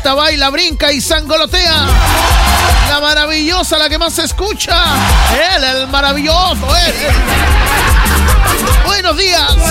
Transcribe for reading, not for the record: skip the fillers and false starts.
salta, baila, brinca y sangolotea. La maravillosa, la que más se escucha. Él, el maravilloso, él. Buenos días.